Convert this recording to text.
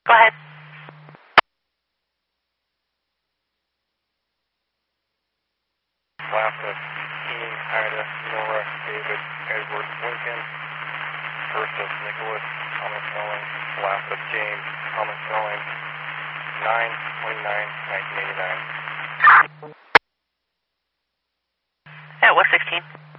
Go ahead. Last of Ian, Ida, Nora, David, Edward, Lincoln. First of Nicholas, Thomas Snelling. Last of James, Thomas Snelling. 9/29/1989. Yeah, it was 16.